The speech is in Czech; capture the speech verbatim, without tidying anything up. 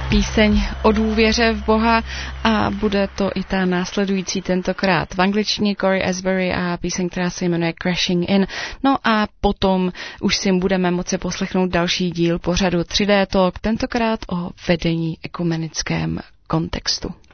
Píseň o důvěře v Boha a bude to i ta následující, tentokrát v angličtině Cory Asbury a píseň, která se jmenuje Crashing In. No a potom už si budeme moci poslechnout další díl pořadu tři dé Talk, tentokrát o vedení ekumenickém kontextu.